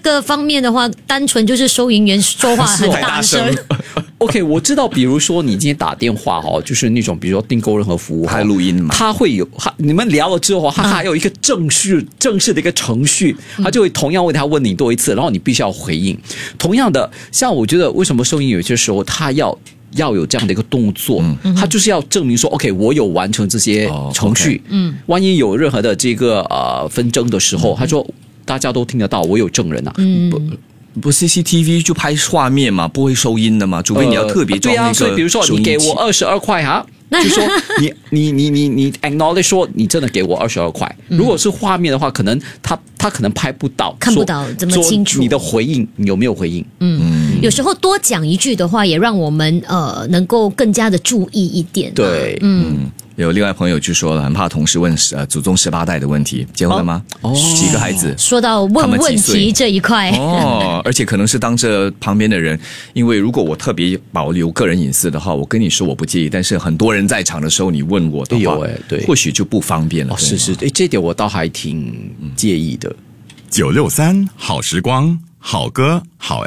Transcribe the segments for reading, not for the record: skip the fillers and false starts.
个方面的话，单纯就是收银员说话很大声。 OK， 我知道，比如说你今天打电话就是那种比如说订购任何服务， 还录音嘛， 他会有你们聊了之后，他还有一个正式的一个程序，他就会同样问你多一次，然后你必须要回应。同样的，像我觉得为什么收银有些时候他要有这样的一个动作，他就是要证明说 OK 我有完成这些程序，万一有任何的这个纷争的时候，他说大家都听得到，我有证人啊， 不 CCTV 就拍画面嘛，不会收音的嘛，除非你要特别装那个所以比如说你给我22块哈，就说你 acknowledge 说你真的给我22块，如果是画面的话，可能他可能拍不到， 看不到这么清楚你的回应，你有没有回应？ 有时候多讲一句的话，也让我们能够更加的注意一点。 对， 有另外朋友就说了，很怕同事问祖宗18代的问题，结婚了吗？几个孩子？ 说到问问题这一块， 而且可能是当着旁边的人，因为如果我特别保留个人隐私的话，我跟你说我不介意，但是很多人在场的时候你问我的话， 对， 或许就不方便了。 是，这点我倒还挺介意的。 963好时光，好歌好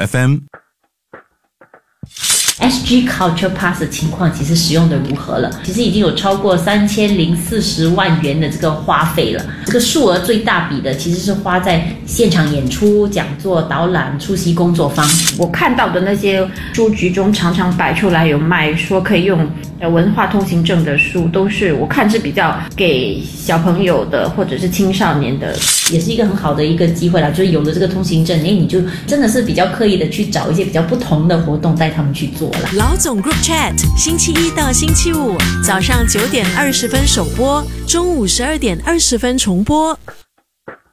FM。SG Culture Pass 的情况其实使用的如何了？其实已经有超过3040万元的这个花费了。这个数额最大笔的其实是花在现场演出、讲座、导览、出席工作坊。 我看到的那些书局中常常摆出来有卖说可以用文化通行证的书，都是我看是比较给小朋友的或者是青少年的， 也是一个很好的一个机会啦。就是有了这个通行证，你就真的是比较刻意的去找一些比较不同的活动带他们去做了。 老总 Group Chat 星期一到星期五早上9点20分首播，中午12点20分重播。